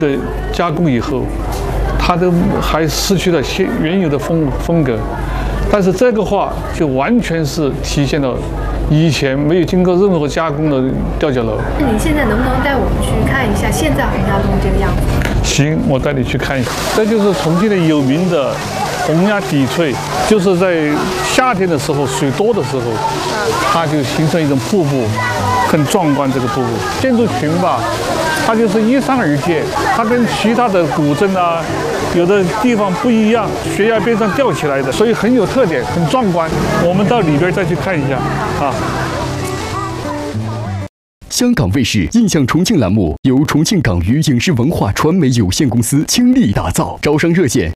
的加工以后，它都还失去了原有的风格。但是这个话就完全是体现了以前没有经过任何加工的吊脚楼。 你现在能不能带我们去看一下现在洪崖洞这个样子？ 行，我带你去看一下。这就是重庆的有名的洪崖砥翠，就是在夏天的时候水多的时候，它就形成一种瀑布，很壮观。这个瀑布建筑群吧，它就是依山而建，它跟其他的古镇啊，有的地方不一样，悬崖边上吊起来的，所以很有特点，很壮观。我们到里边再去看一下啊。 香港卫视印象重庆栏目由重庆港娱影视文化传媒有限公司倾力打造，招商热线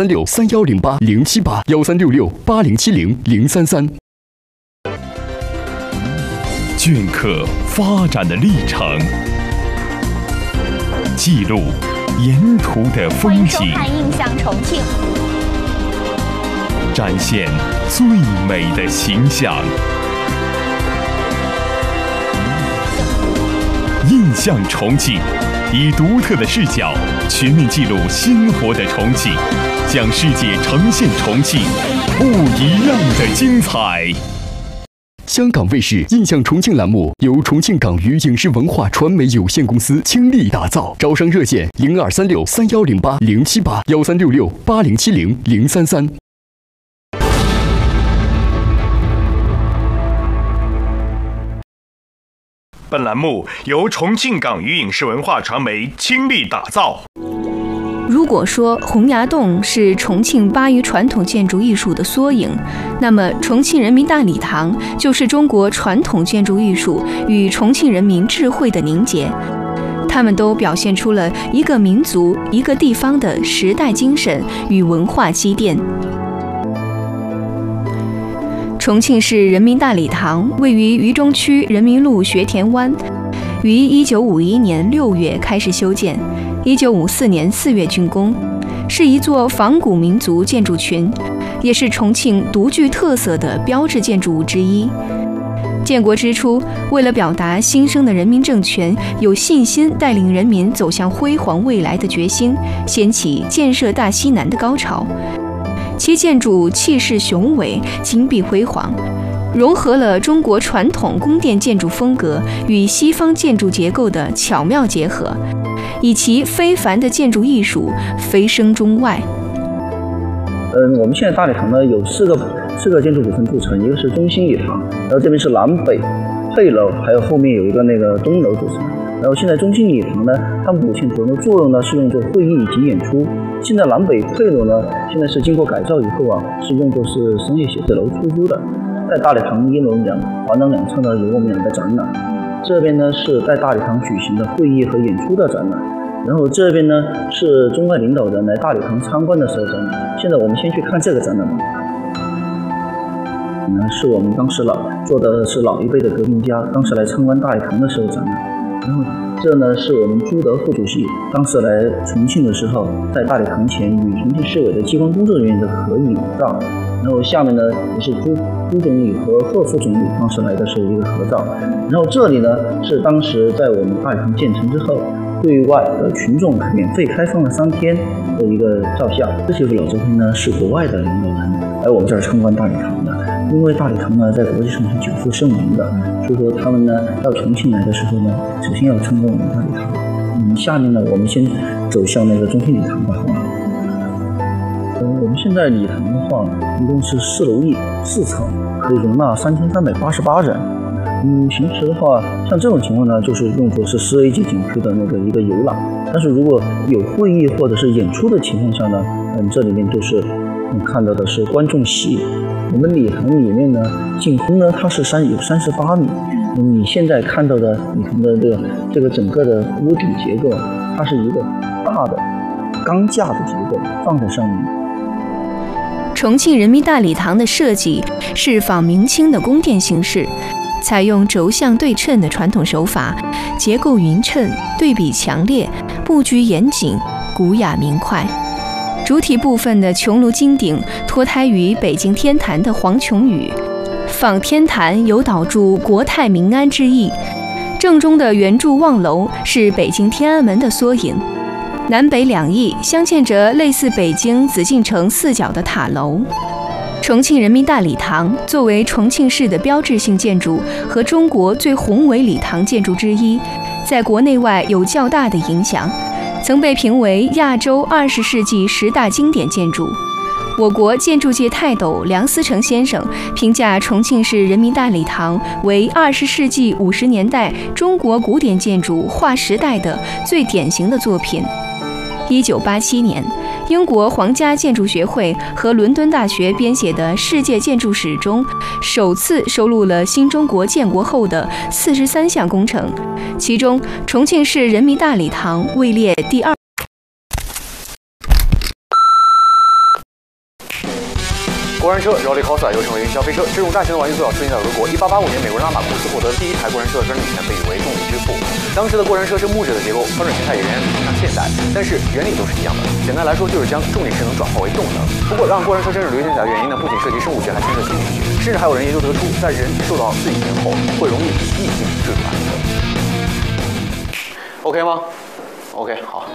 02363108078076807033。 镌刻发展的历程，记录沿途的风景， 欢迎收看《印象重庆》， 展现最美的形象。印象重庆，以独特的视角全面记录鲜活的重庆，将世界呈现重庆不一样的精彩。 香港卫视印象重庆栏目由重庆港娱影视文化传媒有限公司倾力打造，招商热线0236310807813676807033。 本栏目由重庆港娱影视文化传媒倾力打造。 如果说洪崖洞是重庆巴渝传统建筑艺术的缩影，那么重庆人民大礼堂就是中国传统建筑艺术与重庆人民智慧的凝结。它们都表现出了一个民族、一个地方的时代精神与文化积淀。重庆市人民大礼堂位于渝中区人民路学田湾，于1951年6月开始修建，1954年4月竣工，是一座仿古民族建筑群，也是重庆独具特色的标志建筑物之一。建国之初，为了表达新生的人民政权有信心带领人民走向辉煌未来的决心，掀起建设大西南的高潮。其建筑气势雄伟，金碧辉煌，融合了中国传统宫殿建筑风格与西方建筑结构的巧妙结合，以其非凡的建筑艺术蜚声中外。 我们现在大礼堂呢有四个建筑组成组成，一个是中心礼堂，然后这边是南北配楼，还有后面有一个那个东楼组成。然后现在中心礼堂呢，它目前主要的作用呢是用作会议以及演出。现在南北配楼呢，现在是经过改造以后啊，是用作是商业写字楼出租的。在大礼堂一楼环廊两侧呢有我们2个展览，这边呢是在大礼堂举行的会议和演出的展览，然后这边呢是中外领导人来大礼堂参观的时候展览。现在我们先去看这个展览吧。是我们当时做的是老一辈的革命家当时来参观大礼堂的时候展览。然后这呢是我们朱德副主席当时来重庆的时候，在大礼堂前与重庆市委的机关工作人员的合影照。然后下面呢也是朱总理和贺副总理当时来的时候一个合照。然后这里呢是当时在我们大礼堂建成之后，对外的群众免费开放了3天的一个照相。这些老照片呢是国外的领导人来我们这儿参观大礼堂的。因为大礼堂呢在国际上是久负盛名的，所以说他们呢到重庆来的时候呢，首先要参观我们大礼堂。下面呢我们先走向那个中心礼堂吧，好吗？我们现在礼堂的话，一共是4楼4层，可以容纳3388人。平时的话，像这种情况呢，就是用作是4A 级景区的那个一个游览。但是如果有会议或者是演出的情况下呢，这里面就是看到的是观众席。我们礼堂里面呢，进空呢它是有38米。你现在看到的礼堂的这个整个的屋顶结构，它是一个大的钢架的结构放在上面。 重庆人民大礼堂的设计是仿明清的宫殿形式，采用轴向对称的传统手法，结构匀称，对比强烈，布局严谨，古雅明快。主体部分的穹庐金顶脱胎于北京天坛的黄琼宇，仿天坛有导助国泰民安之意。正中的圆柱望楼是北京天安门的缩影。 南北两翼镶嵌着类似北京紫禁城4角的塔楼。重庆人民大礼堂作为重庆市的标志性建筑和中国最宏伟礼堂建筑之一，在国内外有较大的影响，曾被评为亚洲20世纪10大经典建筑。我国建筑界泰斗梁思成先生评价重庆市人民大礼堂为20世纪50年代中国古典建筑划时代的最典型的作品。1987年，英国皇家建筑学会和伦敦大学编写的《世界建筑史》中，首次收录了新中国建国后的43项工程，其中重庆市人民大礼堂位列第2。 过山车绕离 cos 又称为云霄飞车，这种大型的玩具最早出现在俄国。1885年，美国人拉马库斯获得第一台过山车的专利权，被誉为动力之父。当时的过山车是木质的结构，发展形态也仍然不像现代，但是原理都是一样的。简单来说，就是将重力势能转化为动能。不过，让过山车真正流行起来的原因呢，不仅涉及生物学，还牵涉心理学，甚至还有人研究得出，在人受到刺激前后，会容易逆境坠入安乐。OK 吗 ？OK， 好。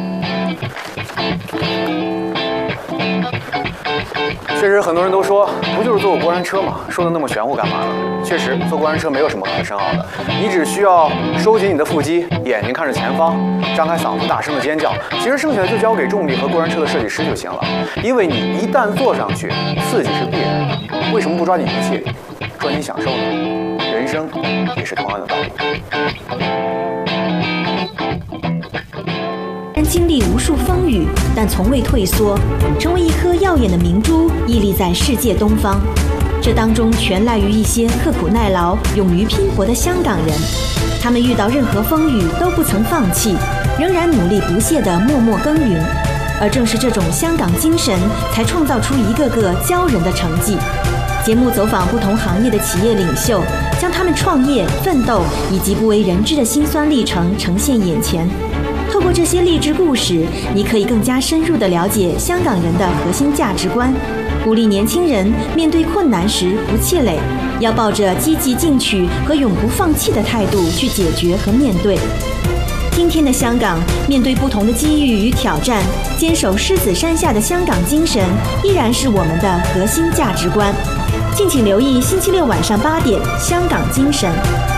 确实，很多人都说，不就是坐过过山车吗？说的那么玄乎干嘛呢？确实，坐过山车没有什么可深奥的，你只需要收紧你的腹肌，眼睛看着前方，张开嗓子大声的尖叫。其实剩下的就交给重力和过山车的设计师就行了。因为你一旦坐上去，刺激是必然的。为什么不抓紧一切，抓紧享受呢？人生也是同样的道理。 经历无数风雨，但从未退缩，成为一颗耀眼的明珠，屹立在世界东方。这当中全赖于一些刻苦耐劳、勇于拼搏的香港人。他们遇到任何风雨都不曾放弃，仍然努力不懈地默默耕耘。而正是这种香港精神，才创造出一个个骄人的成绩。节目走访不同行业的企业领袖，将他们创业、奋斗以及不为人知的辛酸历程呈现眼前。透过这些励志故事，你可以更加深入地了解香港人的核心价值观，鼓励年轻人面对困难时不气馁，要抱着积极进取和永不放弃的态度去解决和面对。今天的香港，面对不同的机遇与挑战，坚守狮子山下的香港精神依然是我们的核心价值观。敬请留意星期六晚上8点《香港精神》。